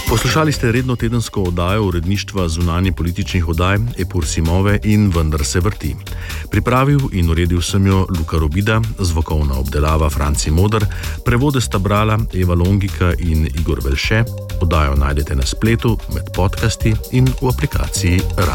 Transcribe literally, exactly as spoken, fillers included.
Poslušali ste redno tedensko oddajo uredništva zunanje političnih oddaj Epur Simove in Vendar se vrti. Pripravil in uredil sem jo Luka Robida, zvokovna obdelava Franci Moder, prevode sta brala Eva Longika in Igor Velše. Oddajo najdete na spletu, med podcasti in v aplikaciji Radio.